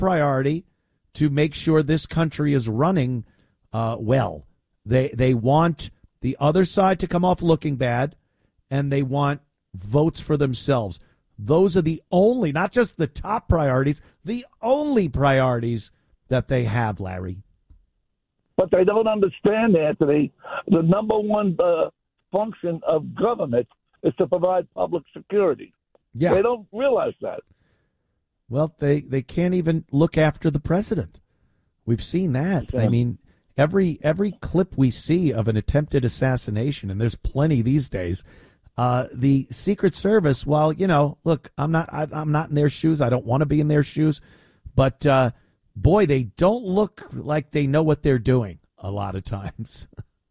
priority to make sure this country is running well. They want the other side to come off looking bad, and they want votes for themselves. Those are the only, not just the top priorities, the only priorities that they have, Larry. But they don't understand, Anthony, the number one function of government is to provide public security. Yeah. They don't realize that. Well, they can't even look after the president. We've seen that. Yeah. I mean, every clip we see of an attempted assassination, and there's plenty these days, the Secret Service, while, look, I'm not in their shoes. I don't want to be in their shoes. But, boy, they don't look like they know what they're doing a lot of times.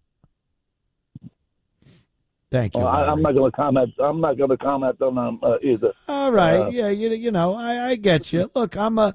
Thank you. I'm not going to comment. I'm not going to comment on them either. All right. Yeah. I get you. Look, I'm a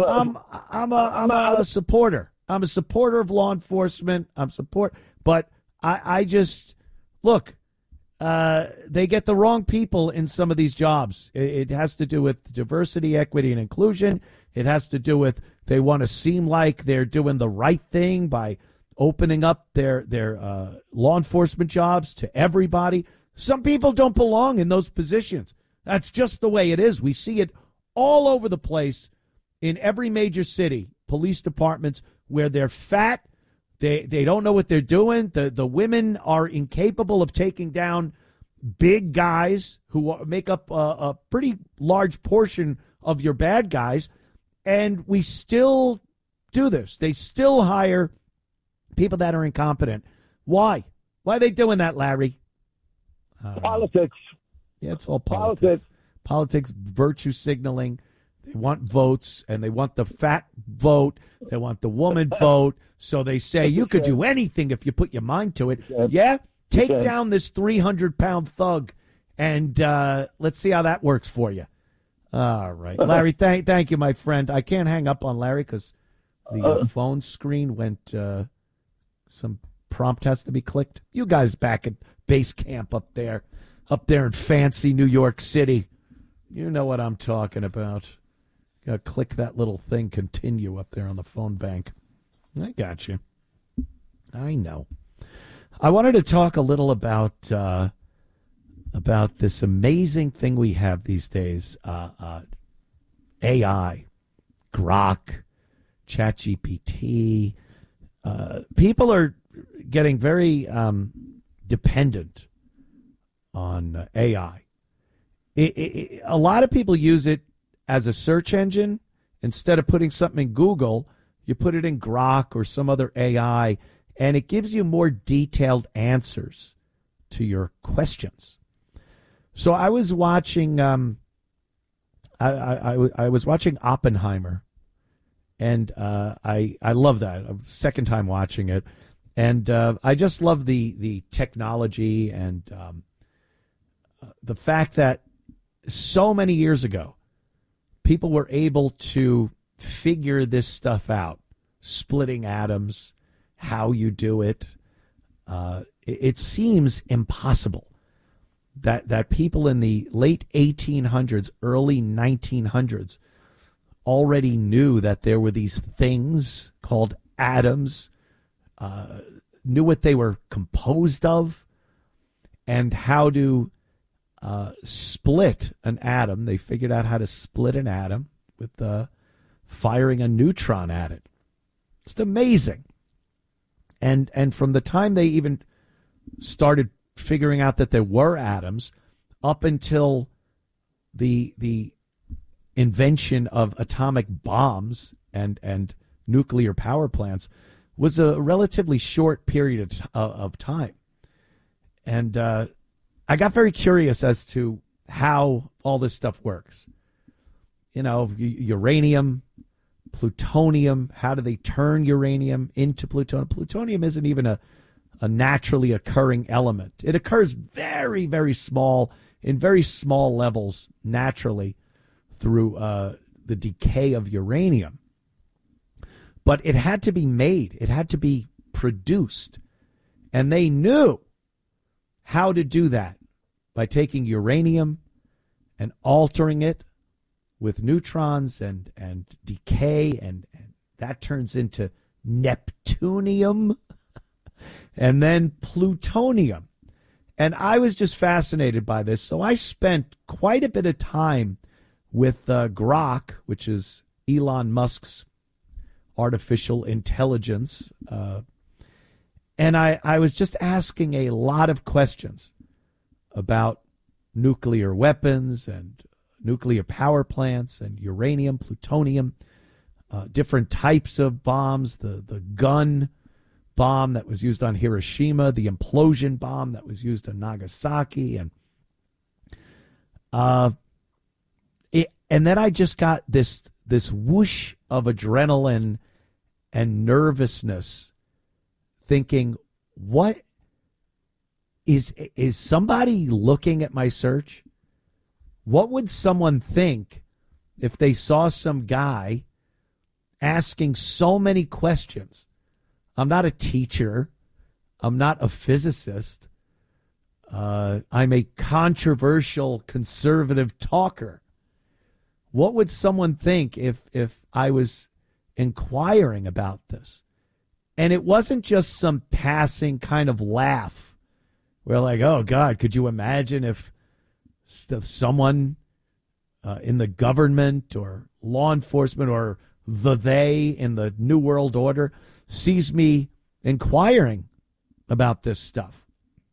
supporter. I'm a supporter of law enforcement. But I just look. They get the wrong people in some of these jobs. It has to do with diversity, equity, and inclusion. It has to do with they want to seem like they're doing the right thing by opening up their law enforcement jobs to everybody. Some people don't belong in those positions. That's just the way it is. We see it all over the place in every major city, police departments where they're fat. They don't know what they're doing. The women are incapable of taking down big guys who make up a pretty large portion of your bad guys. And we still do this. They still hire people that are incompetent. Why? Why are they doing that, Larry? Politics. Yeah, it's all politics. Politics, virtue signaling. They want votes, and they want the fat vote. They want the woman vote. So they say you could do anything if you put your mind to it. Yeah? Take down this 300-pound thug, and let's see how that works for you. All right. Larry, thank you, my friend. I can't hang up on Larry because the phone screen went, some prompt has to be clicked. You guys back at base camp up there in fancy New York City. You know what I'm talking about. Got to click that little thing, continue up there on the phone bank. I got you. I know. I wanted to talk a little about this amazing thing we have these days, AI, Grok, ChatGPT. People are getting very dependent on AI. A lot of people use it as a search engine. Instead of putting something in Google, you put it in Grok or some other AI, and it gives you more detailed answers to your questions. So I was watching I was watching Oppenheimer, and I love that. Second time watching it, and I just love the technology and the fact that so many years ago, people were able to figure this stuff out, splitting atoms, how you do it. It seems impossible that people in the late 1800s, early 1900s already knew that there were these things called atoms, knew what they were composed of, and how to split an atom. They figured out how to split an atom with firing a neutron at it. It's amazing. And from the time they even started figuring out that there were atoms up until the invention of atomic bombs and nuclear power plants was a relatively short period of time. And I got very curious as to how all this stuff works. You know, uranium, plutonium, how do they turn uranium into plutonium? Plutonium isn't even a naturally occurring element. It occurs very, very small, in very small levels naturally through the decay of uranium. But it had to be made. It had to be produced. And they knew how to do that by taking uranium and altering it with neutrons and decay, and that turns into Neptunium and then plutonium. And I was just fascinated by this. So I spent quite a bit of time with Grok, which is Elon Musk's artificial intelligence. And I was just asking a lot of questions about nuclear weapons and nuclear power plants and uranium, plutonium, different types of bombs, the gun bomb that was used on Hiroshima, the implosion bomb that was used on Nagasaki, and then I just got this whoosh of adrenaline and nervousness, thinking, what is somebody looking at my search? What would someone think if they saw some guy asking so many questions? I'm not a teacher. I'm not a physicist. I'm a controversial conservative talker. What would someone think if I was inquiring about this? And it wasn't just some passing kind of laugh. We're like, oh, God, could you imagine if someone in the government or law enforcement or they in the New World Order sees me inquiring about this stuff?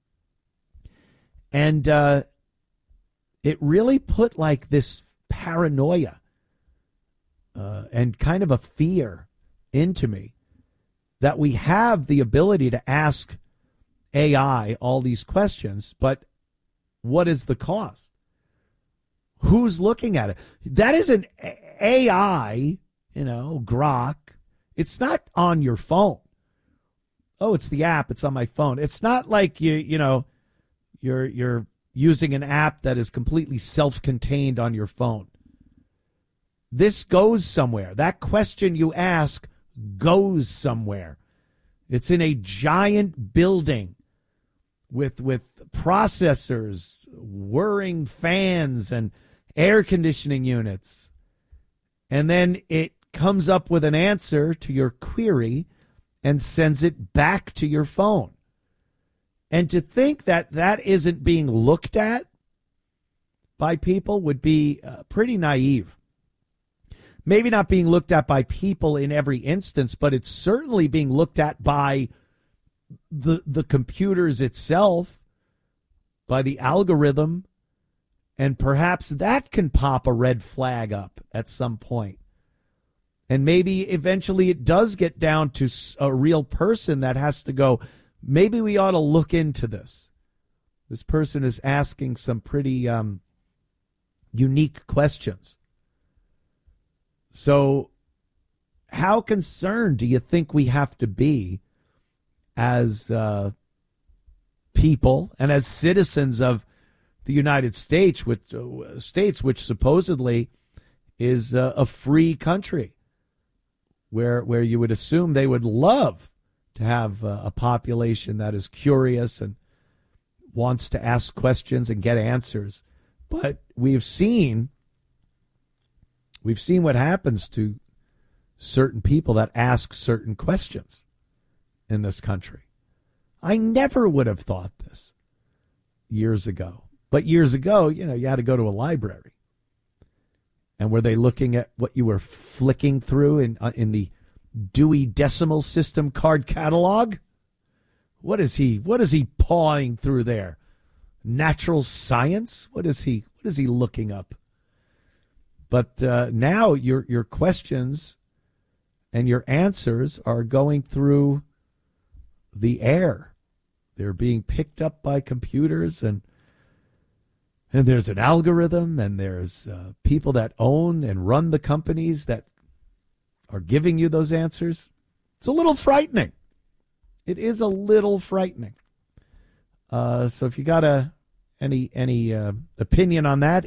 And it really put like this paranoia and kind of a fear into me that we have the ability to ask AI all these questions, but what is the cost? Who's looking at it? That is an AI, Grok. It's not on your phone. Oh, it's the app. It's on my phone. It's not like you're using an app that is completely self-contained on your phone. This goes somewhere. That question you ask goes somewhere. It's in a giant building with processors, whirring fans, and air conditioning units. And then it comes up with an answer to your query and sends it back to your phone. And to think that that isn't being looked at by people would be pretty naive. Maybe not being looked at by people in every instance, but it's certainly being looked at by the computers itself, by the algorithm, and perhaps that can pop a red flag up at some point. And maybe eventually it does get down to a real person that has to go, maybe we ought to look into this. This person is asking some pretty unique questions. So how concerned do you think we have to be as people and as citizens of the United States, which supposedly is a free country, where you would assume they would love to have a population that is curious and wants to ask questions and get answers. But we've seen what happens to certain people that ask certain questions in this country. I never would have thought this years ago. But years ago, you had to go to a library. And were they looking at what you were flicking through in the Dewey Decimal System card catalog? What is he pawing through there? Natural science? What is he looking up? But now your questions and your answers are going through the air. They're being picked up by computers, and there's an algorithm, and there's people that own and run the companies that are giving you those answers. It's a little frightening. It is a little frightening. So if you got any opinion on that,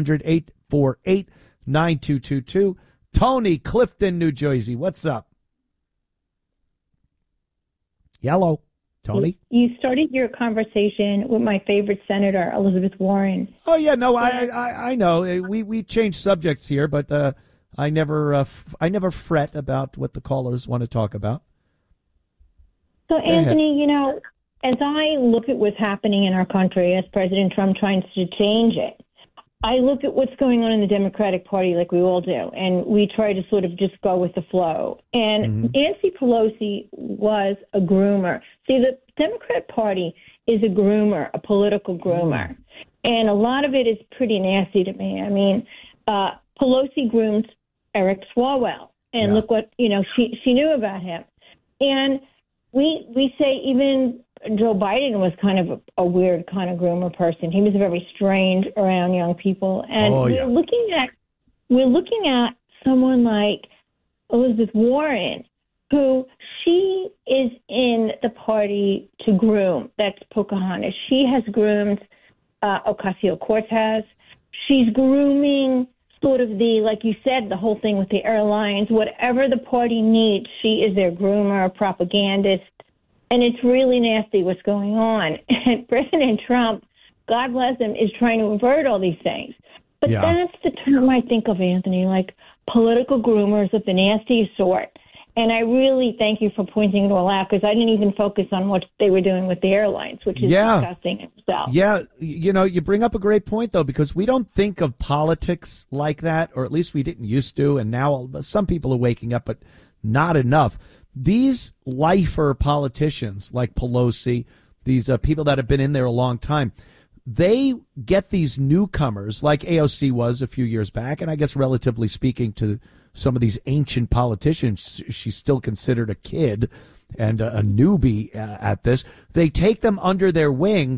800-848-9222. Tony, Clifton, New Jersey. What's up? Hello. Tony? You started your conversation with my favorite senator, Elizabeth Warren. Oh, yeah, no, I know. We change subjects here, but I never fret about what the callers want to talk about. So, Anthony, you know, as I look at what's happening in our country, as President Trump tries to change it, I look at what's going on in the Democratic Party like we all do, and we try to sort of just go with the flow. And Nancy Pelosi was a groomer. See, the Democrat Party is a groomer, a political groomer. And a lot of it is pretty nasty to me. I mean, Pelosi groomed Eric Swalwell, and look what, you know, she knew about him. And we say even Joe Biden was kind of a weird kind of groomer person. He was very strange around young people. And we're looking at someone like Elizabeth Warren, who she is in the party to groom. That's Pocahontas. She has groomed Ocasio-Cortez. She's grooming sort of like you said, the whole thing with the airlines. Whatever the party needs, she is their groomer, propagandist. And it's really nasty what's going on. And President Trump, God bless him, is trying to avert all these things. But that's the term I think of, Anthony, like political groomers of the nastiest sort. And I really thank you for pointing it all out, because I didn't even focus on what they were doing with the airlines, which is disgusting itself. Yeah, you know, you bring up a great point, though, because we don't think of politics like that, or at least we didn't used to, and now some people are waking up, but not enough. These lifer politicians like Pelosi, these people that have been in there a long time, they get these newcomers like AOC was a few years back. And I guess relatively speaking to some of these ancient politicians, she's still considered a kid and a newbie at this. They take them under their wing,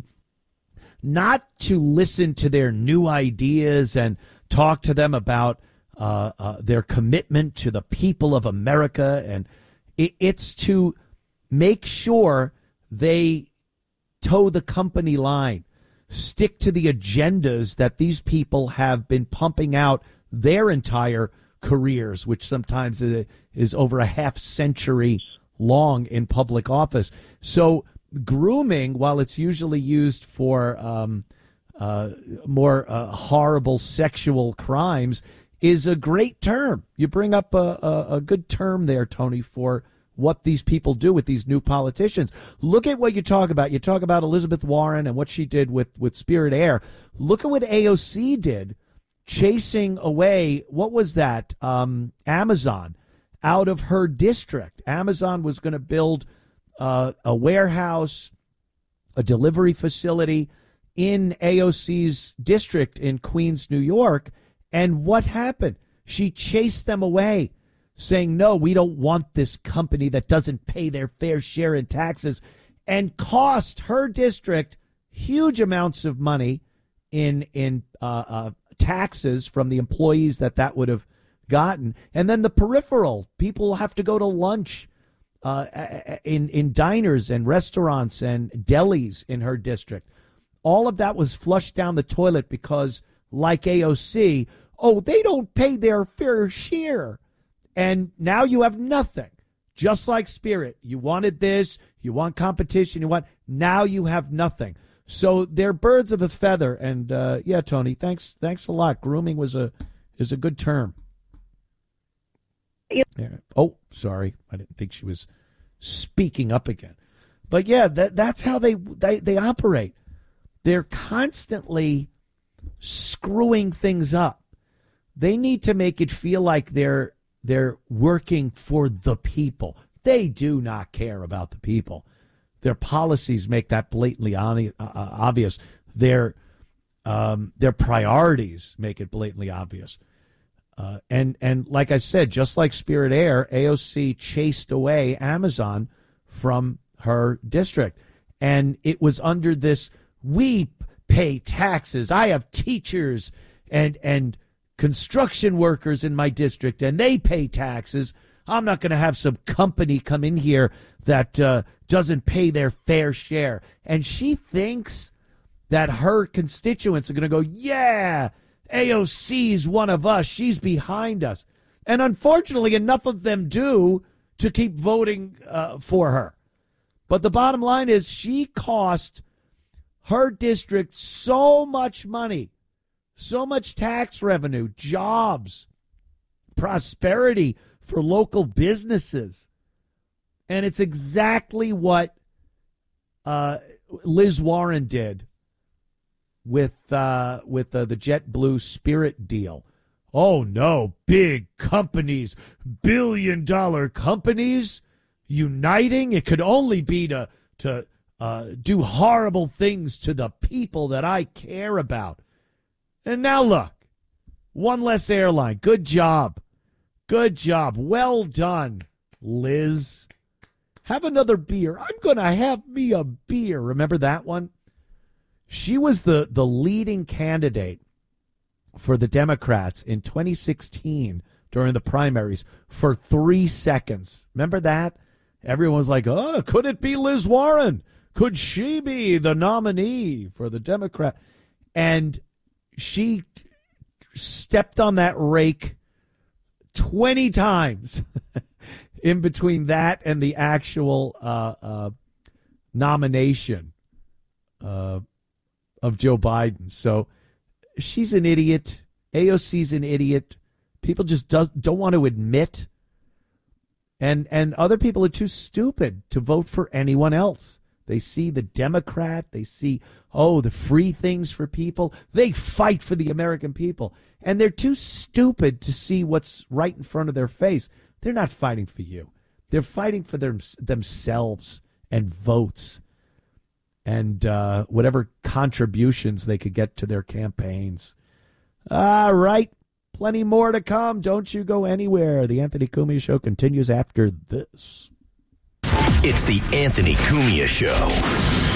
not to listen to their new ideas and talk to them about their commitment to the people of America, and it's to make sure they toe the company line, stick to the agendas that these people have been pumping out their entire careers, which sometimes is over a half century long in public office. So grooming, while it's usually used for more horrible sexual crimes, is a great term. You bring up a good term there, Tony, for what these people do with these new politicians. Look at what you talk about. You talk about Elizabeth Warren and what she did with Spirit Air. Look at what AOC did, chasing away, what was that, Amazon out of her district. Amazon was going to build a warehouse, a delivery facility in AOC's district in Queens, New York. And what happened? She chased them away, saying, no, we don't want this company that doesn't pay their fair share in taxes, and cost her district huge amounts of money in taxes from the employees that would have gotten. And then the peripheral, people have to go to lunch in diners and restaurants and delis in her district. All of that was flushed down the toilet because, like AOC, they don't pay their fair share. And now you have nothing. Just like Spirit. You wanted this, you want competition, now you have nothing. So they're birds of a feather. And yeah, Tony, thanks a lot. Grooming is a good term. Yeah. Oh, sorry. I didn't think she was speaking up again. But yeah, that's how they operate. They're constantly screwing things up. They need to make it feel like they're working for the people. They do not care about the people. Their policies make that blatantly obvious. Their priorities make it blatantly obvious. And like I said, just like Spirit Air, AOC chased away Amazon from her district. And it was under this, we pay taxes. I have teachers and construction workers in my district, and they pay taxes. I'm not going to have some company come in here that doesn't pay their fair share. And she thinks that her constituents are going to go, yeah, AOC's one of us. She's behind us. And unfortunately, enough of them do to keep voting for her. But the bottom line is she cost her district so much money, so much tax revenue, jobs, prosperity for local businesses. And it's exactly what Liz Warren did with the JetBlue Spirit deal. Oh, no, big companies, billion-dollar companies uniting. It could only be to do horrible things to the people that I care about. And now look, one less airline. Good job. Good job. Well done, Liz. Have another beer. I'm going to have me a beer. Remember that one? She was the leading candidate for the Democrats in 2016 during the primaries for 3 seconds. Remember that? Everyone was like, oh, could it be Liz Warren? Could she be the nominee for the Democrat? And she stepped on that rake 20 times in between that and the actual nomination of Joe Biden. So she's an idiot. AOC's an idiot. People just don't want to admit. And other people are too stupid to vote for anyone else. They see the Democrat. They see, the free things for people. They fight for the American people. And they're too stupid to see what's right in front of their face. They're not fighting for you. They're fighting for themselves and votes and whatever contributions they could get to their campaigns. All right. Plenty more to come. Don't you go anywhere. The Anthony Cumia Show continues after this. It's the Anthony Cumia Show.